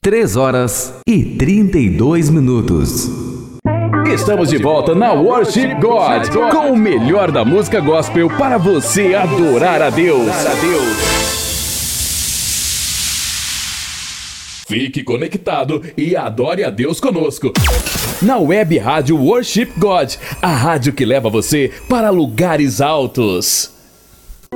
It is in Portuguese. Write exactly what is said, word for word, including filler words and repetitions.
três horas e trinta e dois minutos. Estamos de volta na Worship God, com o melhor da música gospel para você adorar a Deus. Fique conectado e adore a Deus conosco. Na Web Rádio Worship God, a rádio que leva você para lugares altos.